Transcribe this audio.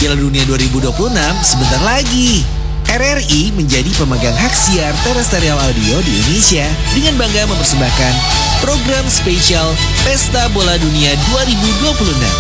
Piala Dunia 2026 sebentar lagi. RRI menjadi pemegang hak siar terestrial audio di Indonesia dengan bangga mempersembahkan program spesial Pesta Bola Dunia 2026.